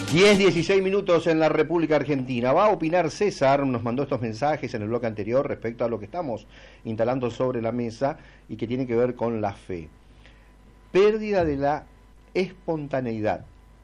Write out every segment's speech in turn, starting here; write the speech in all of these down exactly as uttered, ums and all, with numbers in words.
diez, dieciséis minutos en la República Argentina. Va a opinar César, nos mandó estos mensajes en el bloque anterior respecto a lo que estamos instalando sobre la mesa y que tiene que ver con la fe. Pérdida de la espontaneidad.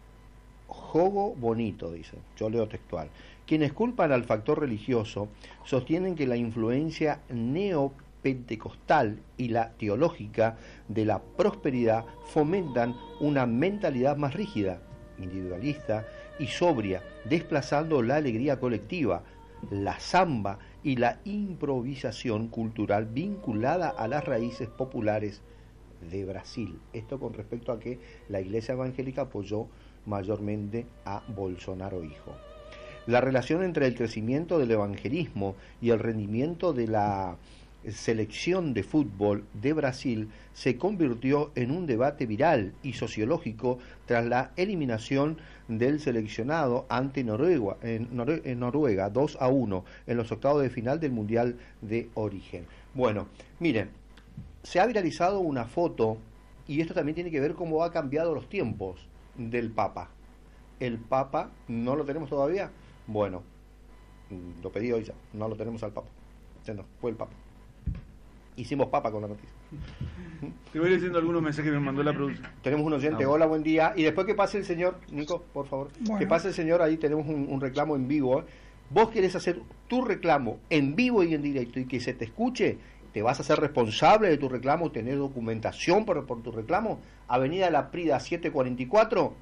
Jogo bonito, dice, yo leo textual. Quienes culpan al factor religioso sostienen que la influencia neopentecostal y la teológica de la prosperidad fomentan una mentalidad más rígida, individualista y sobria, desplazando la alegría colectiva, la samba y la improvisación cultural vinculada a las raíces populares de Brasil. Esto con respecto a que la Iglesia Evangélica apoyó mayormente a Bolsonaro hijo. La relación entre el crecimiento del evangelismo y el rendimiento de la selección de fútbol de Brasil se convirtió en un debate viral y sociológico tras la eliminación del seleccionado ante Noruega, en, Nor en Noruega dos a uno en los octavos de final del Mundial de Origen. Bueno, miren, se ha viralizado una foto y esto también tiene que ver cómo ha cambiado los tiempos del Papa. El Papa, ¿no lo tenemos todavía? Bueno, lo pedí hoy ya, no lo tenemos al Papa. Se nos fue el Papa. Hicimos papa con la noticia. Te voy diciendo algunos mensajes que me mandó la producción. Tenemos un oyente, hola, buen día. Y después que pase el señor, Nico, por favor, bueno. que pase el señor, ahí tenemos un, un reclamo en vivo. ¿eh? Vos querés hacer tu reclamo en vivo y en directo y que se te escuche, te vas a hacer responsable de tu reclamo, tener documentación por, por tu reclamo. Avenida La Prida siete cuarenta y cuatro.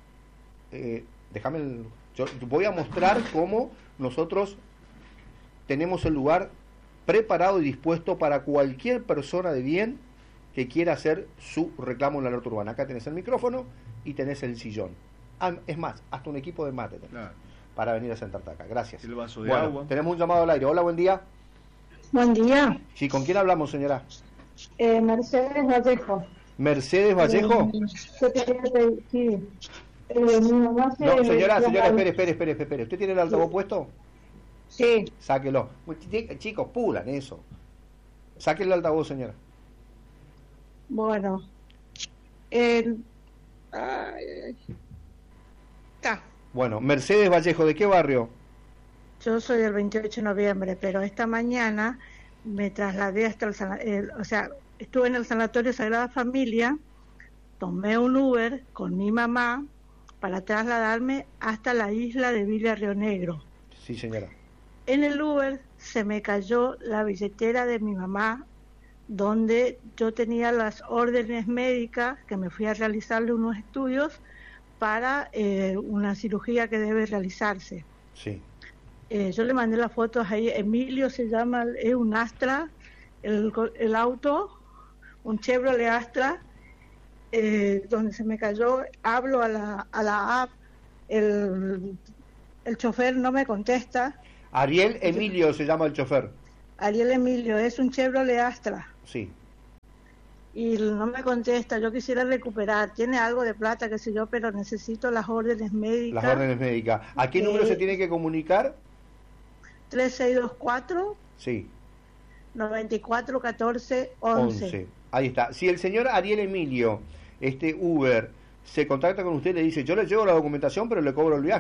Eh, déjame, el, yo voy a mostrar cómo nosotros tenemos el lugar preparado y dispuesto para cualquier persona de bien que quiera hacer su reclamo en la alerta urbana. Acá tenés el micrófono y tenés el sillón. Ah, es más, hasta un equipo de mate tenés, claro, para venir a sentarte acá. Gracias. El vaso de bueno, agua. Tenemos un llamado al aire. Hola, buen día. Buen día. Sí, ¿con quién hablamos, señora? Eh, Mercedes Vallejo. ¿Mercedes Vallejo? Eh, sí. Eh, mi mamá se no, señora, señora, espere, espere, espere, espere. ¿Usted tiene el altavoz sí. puesto? Sí. Sáquelo. Chicos, pulan eso. Sáquenlo al altavoz, señora. Bueno. El... Ay, ay. Está. Bueno, Mercedes Vallejo, ¿de qué barrio? Yo soy del veintiocho de noviembre, pero esta mañana me trasladé hasta el, el... O sea, estuve en el Sanatorio Sagrada Familia, tomé un Uber con mi mamá para trasladarme hasta la isla de Villa Río Negro. Sí, señora. En el Uber se me cayó la billetera de mi mamá, donde yo tenía las órdenes médicas, que me fui a realizarle unos estudios para eh, una cirugía que debe realizarse. Sí. Eh, yo le mandé las fotos ahí. Emilio se llama, es un Astra, el, el auto, un Chevrolet Astra, eh, donde se me cayó. Hablo a la, a la app, el, el chofer no me contesta. Ariel Emilio se llama el chofer. Ariel Emilio, es un Chevrolet Astra. Sí. Y no me contesta, yo quisiera recuperar, tiene algo de plata, qué sé yo, pero necesito las órdenes médicas. Las órdenes médicas. ¿A qué eh, número se tiene que comunicar? tres seis dos cuatro. Sí. noventa y cuatro catorce once. once. Ahí está. Si el señor Ariel Emilio, este Uber, se contacta con usted y le dice, yo le llevo la documentación, pero le cobro el viaje.